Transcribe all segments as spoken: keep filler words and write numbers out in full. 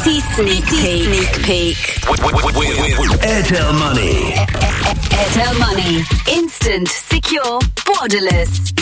City Sneak Peek. Sneak Peek. Airtel Money. Airtel Money. Instant, secure, borderless.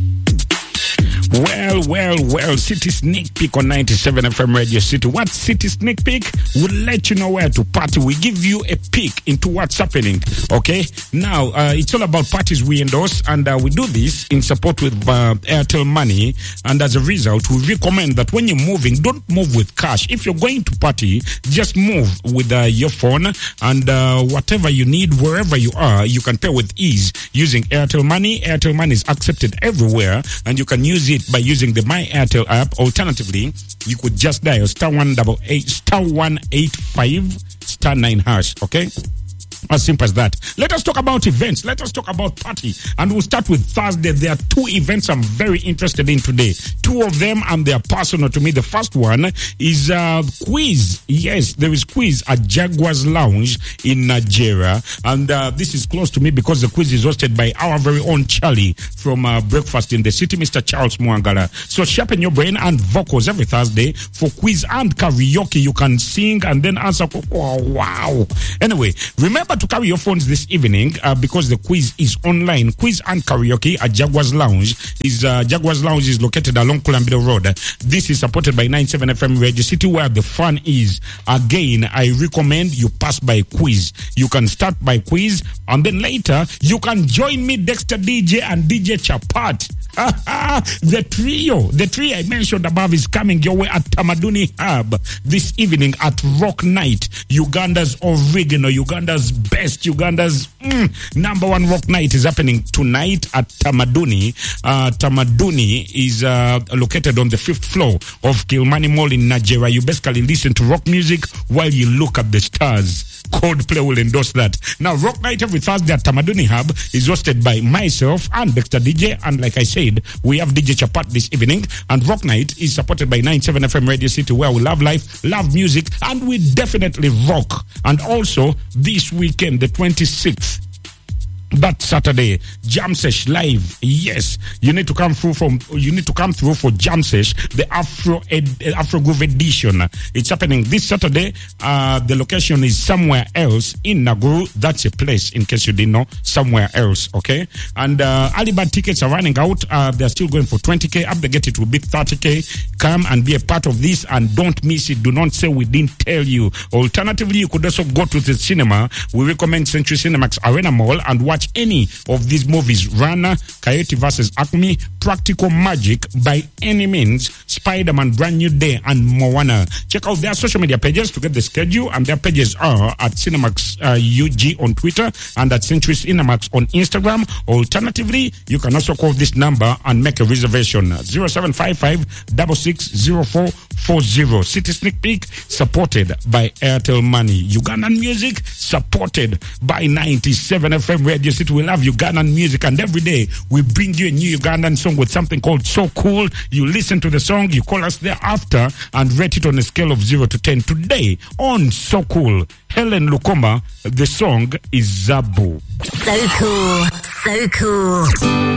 Well, well, well, City Sneak Peek on ninety-seven F M Radio City. What City Sneak Peek? We'll let you know where to party. We give you a peek into what's happening, okay? Now, uh, it's all about parties we endorse, and uh, we do this in support with uh, Airtel Money, and as a result, we recommend that when you're moving, don't move with cash. If you're going to party, just move with uh, your phone, and uh, whatever you need, wherever you are, you can pay with ease using Airtel Money. Airtel Money is accepted everywhere, and you can use it by using the My Airtel app. Alternatively, you could just dial star one double eight star one eight five star nine hash. Okay. As simple as that. Let us talk about events. Let us talk about party. And we'll start with Thursday. There are two events I'm very interested in today. Two of them, and they are personal to me. The first one is uh, quiz. Yes, there is quiz at Jaguars Lounge in Nigeria. And uh, this is close to me because the quiz is hosted by our very own Charlie from uh, Breakfast in the City, Mister Charles Mwangala. So sharpen your brain and vocals every Thursday for quiz and karaoke. You can sing and then answer. Oh, wow. Anyway, remember to carry your phones this evening uh, because the quiz is online. Quiz and karaoke at Jaguars Lounge is uh, Jaguars Lounge is located along Kulambido Road. This is supported by ninety-seven F M Radio City, where the fun is. Again, I recommend you pass by quiz. You can start by quiz, and then later you can join me, Dexter D J and D J Chapat. the trio, the trio I mentioned above is coming your way at Tamaduni Hub this evening at Rock Night, Uganda's original, Uganda's best, Uganda's mm, number one rock night is happening tonight at Tamaduni. Uh, Tamaduni is uh, located on the fifth floor of Kilmani Mall in Nigeria. You basically listen to rock music while you look at the stars. Coldplay will endorse that. Now, Rock Night every Thursday at Tamaduni Hub is hosted by myself and Dexter D J. And like I said, we have D J Chapat this evening. And Rock Night is supported by ninety-seven F M Radio City, where we love life, love music, and we definitely rock. And also, this weekend, the twenty-sixth, that Saturday, Jam Sesh live. Yes, you need to come through from. You need to come through for Jam Sesh, the Afro ed, Afro Groove edition. It's happening this Saturday. Uh, the location is somewhere else in Naguru. That's a place, in case you didn't know, somewhere else. Okay, and uh, Alibad tickets are running out. Uh, they're still going for twenty k. Up the gate, it will be thirty k. Come and be a part of this, and don't miss it. Do not say we didn't tell you. Alternatively, you could also go to the cinema. We recommend Century Cinemax Arena Mall and watch any of these movies: Rana, Coyote versus Acme, Practical Magic, By Any Means, Spider-Man Brand New Day, and Moana. Check out their social media pages to get the schedule, and their pages are at Cinemax uh, U G on Twitter and at Century Cinemax on Instagram. Alternatively, you can also call this number and make a reservation: zero seven five five six six zero four four zero. City Sneak Peek supported by Airtel Money. Ugandan music supported by ninety-seven F M Radio City. We love Ugandan music, and every day we bring you a new Ugandan song with something called So Cool. You listen to the song, you call us thereafter, and rate it on a scale of zero to ten. Today on So Cool, Helen Lukoma, the song is Zabu. So cool, so cool.